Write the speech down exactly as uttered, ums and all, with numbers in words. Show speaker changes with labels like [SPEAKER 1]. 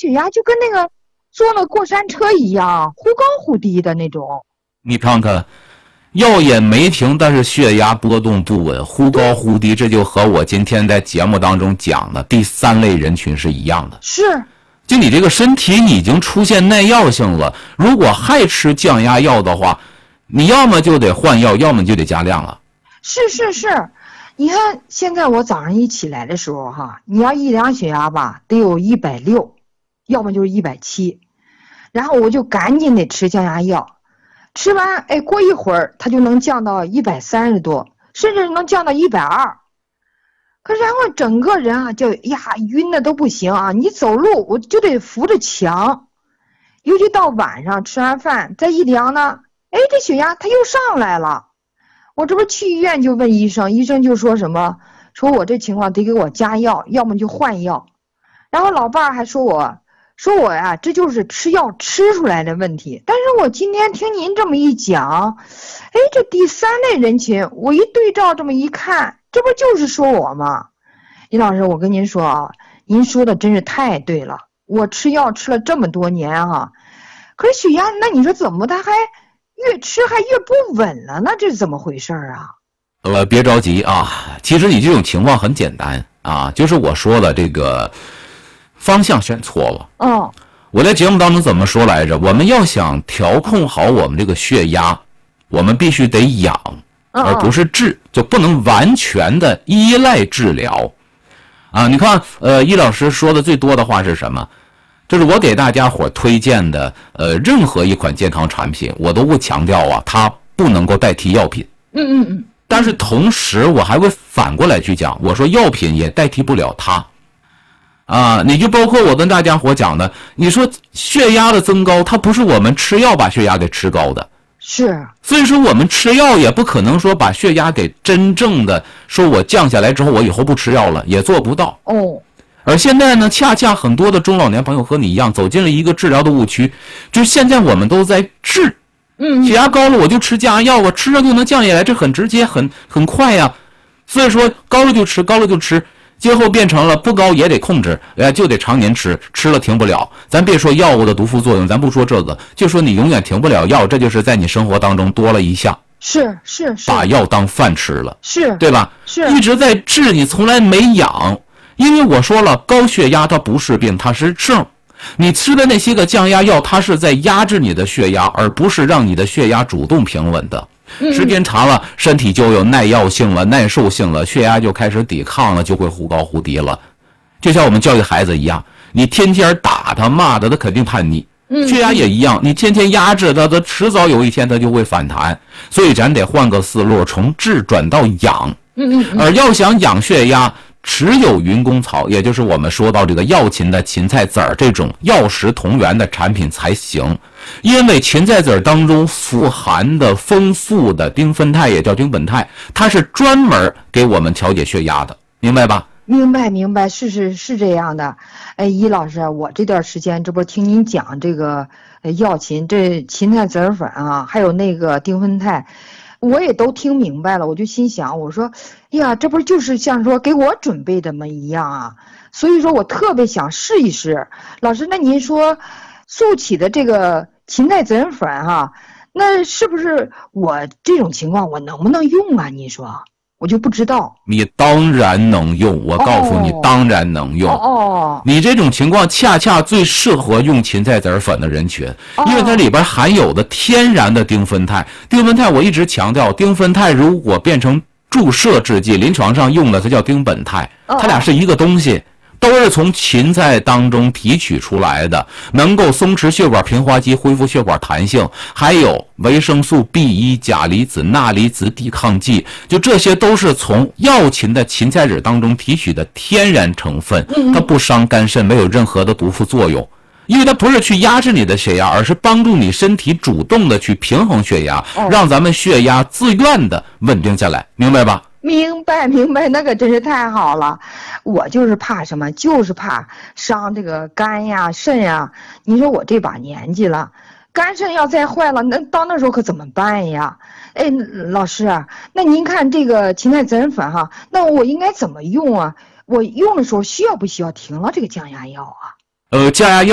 [SPEAKER 1] 血压就跟那个坐了过山车一样，忽高忽低的那种。
[SPEAKER 2] 你看看，药也没停，但是血压波动不稳，忽高忽低，这就和我今天在节目当中讲的第三类人群是一样的。
[SPEAKER 1] 是，
[SPEAKER 2] 就你这个身体已经出现耐药性了，如果还吃降压药的话，你要么就得换药，要么就得加量了。
[SPEAKER 1] 是是是，你看现在我早上一起来的时候哈，你要一量血压吧，得有一百六，要么就是一百七，然后我就赶紧得吃降压药，吃完哎过一会儿它就能降到一百三十多，甚至能降到一百二。可是然后整个人啊就呀晕的都不行啊，你走路我就得扶着墙，尤其到晚上吃完饭再一量呢，哎这血压它又上来了。我这不去医院就问医生，医生就说什么，说我这情况得给我加药，要么就换药。然后老伴儿还说我，说我呀这就是吃药吃出来的问题。但是我今天听您这么一讲，哎，这第三类人群，我一对照这么一看，这不就是说我吗？李老师，我跟您说啊，您说的真是太对了。我吃药吃了这么多年哈、啊，可是血压，那你说怎么它还越吃还越不稳了呢？这是怎么回事啊？
[SPEAKER 2] 呃，别着急啊，其实你这种情况很简单啊，就是我说的这个方向选错了。
[SPEAKER 1] 嗯，
[SPEAKER 2] 我在节目当中怎么说来着？我们要想调控好我们这个血压，我们必须得养，而不是治，就不能完全的依赖治疗啊。你看，呃，易老师说的最多的话是什么？就是我给大家伙推荐的，呃，任何一款健康产品，我都会强调啊，它不能够代替药品。
[SPEAKER 1] 嗯嗯嗯。
[SPEAKER 2] 但是同时，我还会反过来去讲，我说药品也代替不了它。啊，你就包括我跟大家伙讲的，你说血压的增高，它不是我们吃药把血压给吃高的。
[SPEAKER 1] 是。
[SPEAKER 2] 所以说我们吃药也不可能说把血压给真正的说我降下来之后，我以后不吃药了，也做不到。
[SPEAKER 1] 哦。
[SPEAKER 2] 而现在呢，恰恰很多的中老年朋友和你一样走进了一个治疗的误区，就是现在我们都在治，
[SPEAKER 1] 嗯，
[SPEAKER 2] 血压高了我就吃降压药，我吃了就能降下来，这很直接，很很快呀。所以说高了就吃，高了就吃，最后变成了不高也得控制，哎，就得常年吃，吃了停不了。咱别说药物的毒副作用，咱不说这个，就说你永远停不了药，这就是在你生活当中多了一项，
[SPEAKER 1] 是是是，
[SPEAKER 2] 把药当饭吃了，
[SPEAKER 1] 是，
[SPEAKER 2] 对吧？
[SPEAKER 1] 是，
[SPEAKER 2] 一直在治，你从来没养。因为我说了，高血压它不是病，它是症。你吃的那些个降压药，它是在压制你的血压，而不是让你的血压主动平稳的。时间长了，身体就有耐药性了、耐受性了，血压就开始抵抗了，就会忽高忽低了。就像我们教育孩子一样，你天天打他、骂他，他肯定叛逆。血压也一样，你天天压制他，他迟早有一天他就会反弹。所以咱得换个思路，从治转到养。而要想养血压，只有云公草，也就是我们说到这个药芹的芹菜籽儿这种药食同源的产品才行。因为芹菜籽儿当中富含的丰富的丁酚肽，也叫丁苯肽，它是专门给我们调节血压的，明白吧？
[SPEAKER 1] 明白明白，是是是这样的。哎，易老师，我这段时间这不听您讲这个药芹，这芹菜籽儿粉啊，还有那个丁酚肽，我也都听明白了。我就心想，我说呀，这不就是像说给我准备的吗一样啊？所以说我特别想试一试。老师，那您说速起的这个芹菜籽儿粉哈，那是不是我这种情况我能不能用啊？你说我就不知道。
[SPEAKER 2] 你当然能用，我告诉你，哦、当然能用。
[SPEAKER 1] 哦，
[SPEAKER 2] 你这种情况恰恰最适合用芹菜籽儿粉的人群，
[SPEAKER 1] 哦、
[SPEAKER 2] 因为它里边含有的天然的丁酚肽。丁酚肽我一直强调，丁酚肽如果变成注射制剂，临床上用的它叫丁苯肽，它俩是一个东西。都是从芹菜当中提取出来的，能够松弛血管平滑肌，恢复血管弹性，还有维生素 B 一、钾离子、钠离子抵抗剂，就这些都是从药芹的芹菜籽当中提取的天然成分，它不伤肝肾，没有任何的毒副作用。因为它不是去压制你的血压，而是帮助你身体主动的去平衡血压，让咱们血压自愿的稳定下来，明白吧？
[SPEAKER 1] 明白明白，那可真是太好了。我就是怕什么，就是怕伤这个肝呀肾呀。你说我这把年纪了，肝肾要再坏了，那到那时候可怎么办呀？哎，老师，那您看这个芹菜籽粉哈，那我应该怎么用啊？我用的时候需要不需要停了这个降压药啊？
[SPEAKER 2] 呃，降压药